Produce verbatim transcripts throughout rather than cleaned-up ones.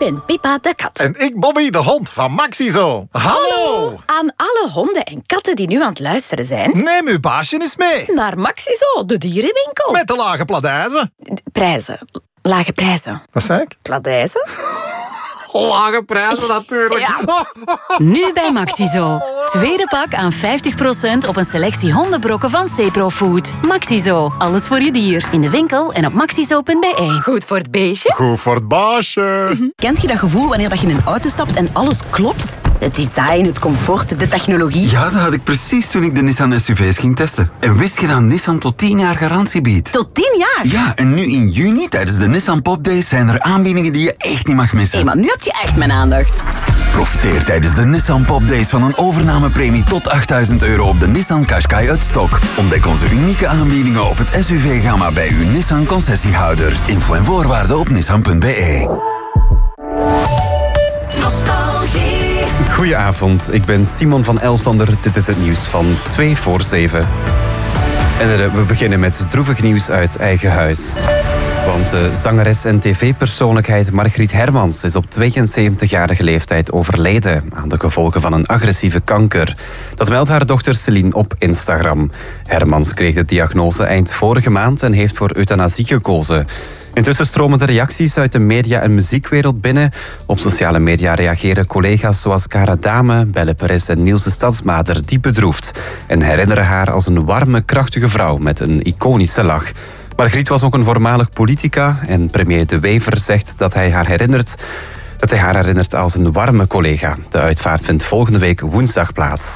ben Pippa de kat. En ik Bobby de hond van Maxizo. Hallo! Hallo aan alle honden en katten die nu aan het luisteren zijn. Neem uw baasje eens mee. Naar Maxizo, de dierenwinkel. Met de lage pladijzen. Prijzen. Lage prijzen. Wat zei ik? Pladijzen? Lage prijzen natuurlijk. Ja. Nu bij Maxizo. Tweede pak aan vijftig procent op een selectie hondenbrokken van Cepro Food. Maxizo, alles voor je dier. In de winkel en op maxizo punt b e. Goed voor het beestje. Goed voor het baasje. Kent je dat gevoel wanneer dat je in een auto stapt en alles klopt? Het design, het comfort, de technologie. Ja, dat had ik precies toen ik de Nissan S U V's ging testen. En wist je dat Nissan tot tien jaar garantie biedt? Tot tien jaar? Ja, en nu in juni tijdens de Nissan Pop Days zijn er aanbiedingen die je echt niet mag missen. Hé, maar nu heb je echt mijn aandacht. Profiteer tijdens de Nissan Pop Days van een overnamepremie tot achttduizend euro op de Nissan Qashqai uit stok. Ontdek onze unieke aanbiedingen op het S U V-gamma bij uw Nissan concessiehouder. Info en voorwaarden op nissan punt b e. Goedenavond, ik ben Simon van Elstander. Dit is het nieuws van twee voor zeven. En we beginnen met droevig nieuws uit eigen huis. Want de zangeres en tv-persoonlijkheid Margriet Hermans is op tweeënzeventigjarige leeftijd overleden aan de gevolgen van een agressieve kanker. Dat meldt haar dochter Celine op Instagram. Hermans kreeg de diagnose eind vorige maand en heeft voor euthanasie gekozen. Intussen stromen de reacties uit de media- en muziekwereld binnen. Op sociale media reageren collega's zoals Cara Dame, Belle Perez en Niels de Stadsmader diep bedroefd en herinneren haar als een warme, krachtige vrouw met een iconische lach. Margriet was ook een voormalig politica en premier De Wever zegt dat hij haar herinnert, dat hij haar herinnert als een warme collega. De uitvaart vindt volgende week woensdag plaats.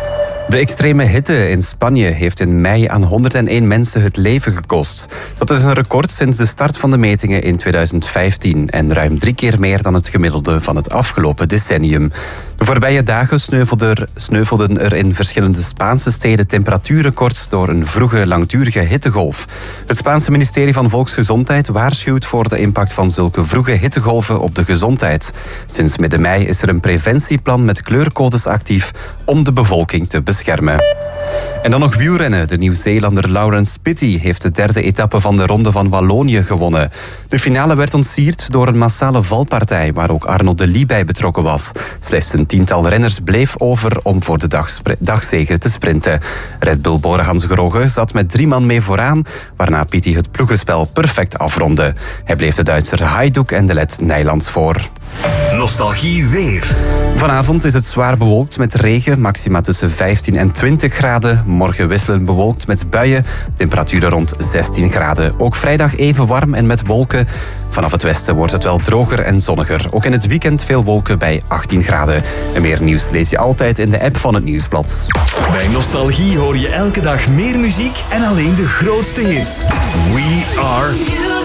De extreme hitte in Spanje heeft in mei aan honderdéén mensen het leven gekost. Dat is een record sinds de start van de metingen in tweeduizend vijftien en ruim drie keer meer dan het gemiddelde van het afgelopen decennium. De voorbije dagen sneuvelden er in verschillende Spaanse steden temperatuurrecords door een vroege, langdurige hittegolf. Het Spaanse ministerie van Volksgezondheid waarschuwt voor de impact van zulke vroege hittegolven op de gezondheid. Sinds midden mei is er een preventieplan met kleurcodes actief om de bevolking te beschermen. En dan nog wielrennen. De Nieuw-Zeelander Laurens Pitty heeft de derde etappe van de Ronde van Wallonië gewonnen. De finale werd ontsierd door een massale valpartij waar ook Arnaud Delis bij betrokken was. Slechts een tiental renners bleef over om voor de dagspre- dagzege te sprinten. Red Bull Bora Hansgrohe zat met drie man mee vooraan, waarna Pitty het ploegenspel perfect afrondde. Hij bleef de Duitser Hajduk en de Let Nijlands voor. Nostalgie weer. Vanavond is het zwaar bewolkt met regen, maxima tussen vijftien en twintig graden. Morgen wisselend bewolkt met buien, temperaturen rond zestien graden. Ook vrijdag even warm en met wolken. Vanaf het westen wordt het wel droger en zonniger. Ook in het weekend veel wolken bij achttien graden. En meer nieuws lees je altijd in de app van het Nieuwsblad. Bij Nostalgie hoor je elke dag meer muziek en alleen de grootste hits. We are